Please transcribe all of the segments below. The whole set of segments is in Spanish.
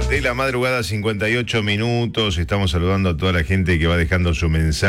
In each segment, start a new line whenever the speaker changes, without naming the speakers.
De la madrugada, 58 minutos. Estamos saludando a toda la gente que va dejando su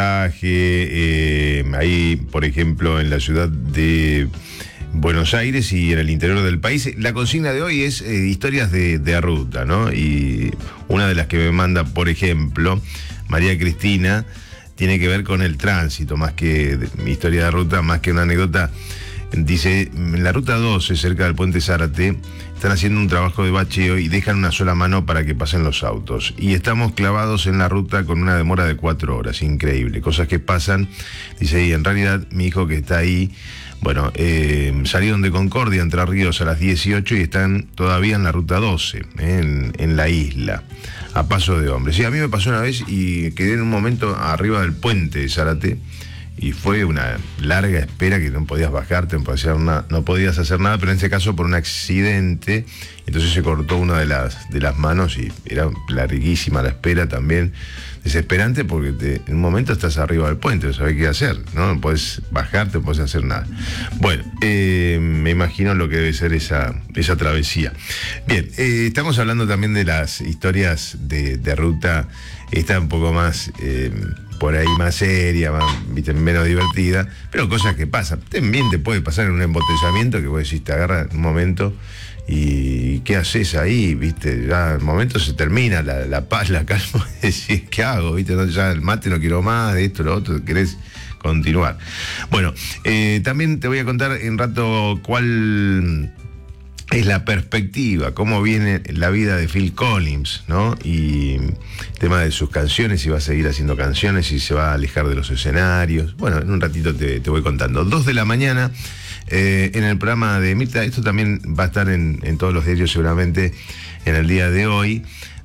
mensaje. Ahí, por ejemplo, en la ciudad de Buenos Aires y en el interior del país. La consigna de hoy es historias de ruta, ¿no? Y una de las que me manda, por ejemplo, María Cristina, tiene que ver con el tránsito, más que historia de ruta, más que una anécdota. Dice, en la ruta 12, cerca del puente Zárate, están haciendo un trabajo de bacheo y dejan una sola mano para que pasen los autos. Y estamos clavados en la ruta con una demora de 4 horas, increíble. Cosas que pasan. Dice, y en realidad mi hijo que está ahí, bueno, salieron de Concordia, Entre Ríos, a las 18 y están todavía en la ruta 12, en la isla, a paso de hombre. Sí, a mí me pasó una vez y quedé en un momento arriba del puente de Zárate. Y fue una larga espera que no podías bajarte, no podías hacer nada, pero en este caso por un accidente, entonces se cortó una de las manos y era larguísima la espera también, desesperante porque en un momento estás arriba del puente, no sabes qué hacer, no podés bajarte, no podés hacer nada. Bueno, me imagino lo que debe ser esa travesía. Bien, estamos hablando también de las historias de ruta, esta un poco más... por ahí más seria, menos divertida, pero cosas que pasan. También te puede pasar en un embotellamiento que vos decís, te agarra un momento y ¿qué haces ahí? ¿Viste? Ya al momento se termina la paz, la calma, decís, ¿qué hago? ¿Viste? No, ya el mate no quiero más, de esto, lo otro, querés continuar. Bueno, también te voy a contar en rato cuál es la perspectiva, cómo viene la vida de Phil Collins, ¿no? Y el tema de sus canciones, si va a seguir haciendo canciones, si se va a alejar de los escenarios. Bueno, en un ratito te voy contando. 2 de la mañana, en el programa de Mirta, esto también va a estar en todos los diarios seguramente en el día de hoy,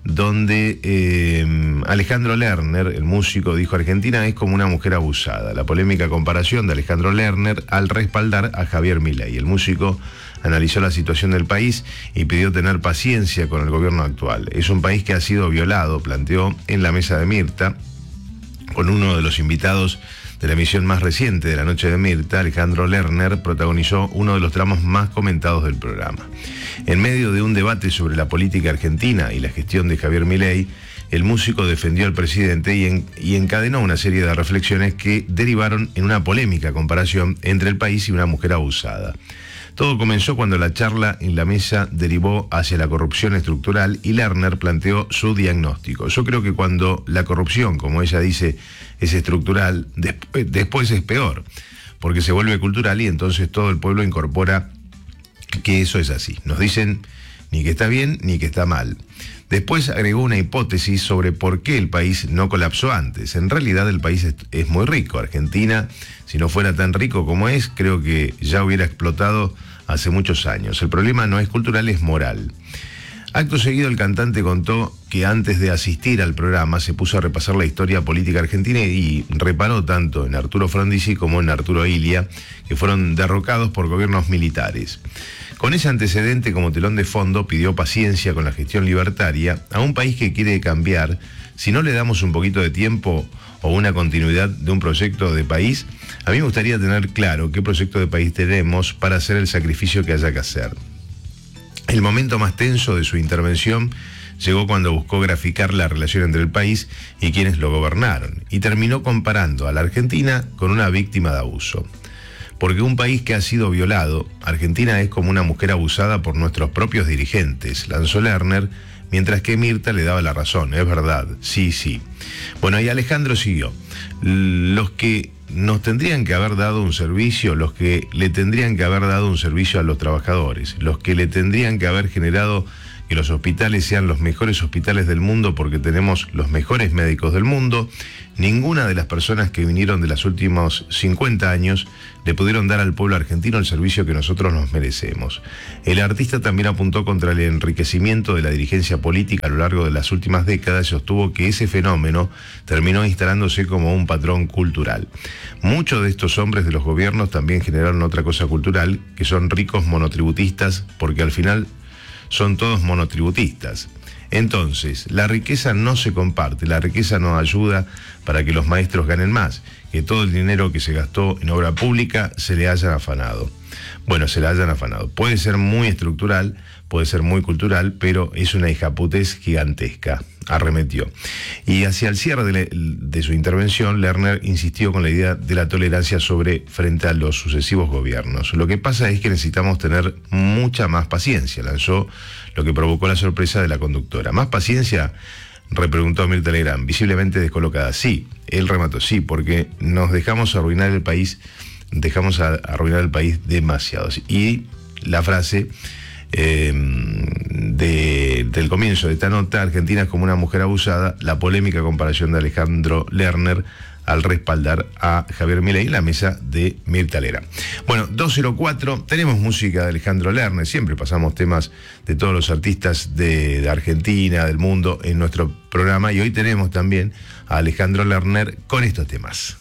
donde Alejandro Lerner, el músico, dijo: Argentina es como una mujer abusada. La polémica comparación de Alejandro Lerner al respaldar a Javier Milei. El músico analizó la situación del país y pidió tener paciencia con el gobierno actual. Es un país que ha sido violado, planteó en la mesa de Mirta, con uno de los invitados de la emisión más reciente de la noche de Mirta. Alejandro Lerner protagonizó uno de los tramos más comentados del programa. En medio de un debate sobre la política argentina y la gestión de Javier Milei, el músico defendió al presidente y encadenó una serie de reflexiones que derivaron en una polémica comparación entre el país y una mujer abusada. Todo comenzó cuando la charla en la mesa derivó hacia la corrupción estructural y Lerner planteó su diagnóstico. Yo creo que cuando la corrupción, como ella dice, es estructural, después es peor, porque se vuelve cultural y entonces todo el pueblo incorpora que eso es así. Nos dicen ni que está bien ni que está mal. Después agregó una hipótesis sobre por qué el país no colapsó antes. En realidad el país es muy rico. Argentina, si no fuera tan rico como es, creo que ya hubiera explotado hace muchos años. El problema no es cultural, es moral. Acto seguido, el cantante contó que antes de asistir al programa se puso a repasar la historia política argentina y reparó tanto en Arturo Frondizi como en Arturo Illia, que fueron derrocados por gobiernos militares. Con ese antecedente como telón de fondo, pidió paciencia con la gestión libertaria a un país que quiere cambiar. Si no le damos un poquito de tiempo o una continuidad de un proyecto de país, a mí me gustaría tener claro qué proyecto de país tenemos para hacer el sacrificio que haya que hacer. El momento más tenso de su intervención llegó cuando buscó graficar la relación entre el país y quienes lo gobernaron, y terminó comparando a la Argentina con una víctima de abuso. Porque un país que ha sido violado, Argentina es como una mujer abusada por nuestros propios dirigentes, lanzó Lerner, mientras que Mirta le daba la razón. Es verdad, sí. Bueno, y Alejandro siguió. Los que nos tendrían que haber dado un servicio, los que le tendrían que haber dado un servicio a los trabajadores, los que le tendrían que haber generado que los hospitales sean los mejores hospitales del mundo porque tenemos los mejores médicos del mundo, ninguna de las personas que vinieron de los últimos 50 años le pudieron dar al pueblo argentino el servicio que nosotros nos merecemos. El artista también apuntó contra el enriquecimiento de la dirigencia política a lo largo de las últimas décadas y sostuvo que ese fenómeno terminó instalándose como un patrón cultural. Muchos de estos hombres de los gobiernos también generaron otra cosa cultural, que son ricos monotributistas, porque al final son todos monotributistas. Entonces, la riqueza no se comparte, la riqueza no ayuda para que los maestros ganen más, que todo el dinero que se gastó en obra pública se le hayan afanado. Bueno, se le hayan afanado. Puede ser muy estructural, puede ser muy cultural, pero es una hijaputez gigantesca, arremetió. Y hacia el cierre de su intervención, Lerner insistió con la idea de la tolerancia frente a los sucesivos gobiernos. Lo que pasa es que necesitamos tener mucha más paciencia, lanzó, lo que provocó la sorpresa de la conductora. ¿Más paciencia?, repreguntó Mirta Legrand, visiblemente descolocada. Sí, él remató, sí, porque nos dejamos arruinar el país demasiado. Y la frase del comienzo de esta nota: Argentina es como una mujer abusada, la polémica comparación de Alejandro Lerner al respaldar a Javier Milei en la mesa de Mirta Legrand. Bueno, 204, tenemos música de Alejandro Lerner, siempre pasamos temas de todos los artistas de Argentina, del mundo, en nuestro programa, y hoy tenemos también a Alejandro Lerner con estos temas.